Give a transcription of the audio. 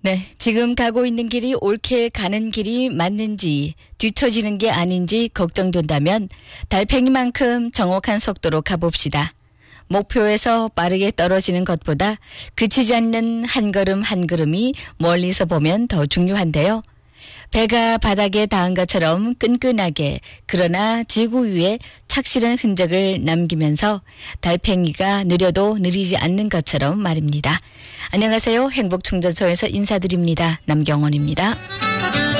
네, 지금 가고 있는 길이 옳게 가는 길이 맞는지 뒤처지는 게 아닌지 걱정된다면 달팽이만큼 정확한 속도로 가봅시다. 목표에서 빠르게 떨어지는 것보다 그치지 않는 한 걸음 한 걸음이 멀리서 보면 더 중요한데요. 배가 바닥에 닿은 것처럼 끈끈하게 그러나 지구 위에 착실한 흔적을 남기면서 달팽이가 느려도 느리지 않는 것처럼 말입니다. 안녕하세요. 행복충전소에서 인사드립니다. 남경원입니다.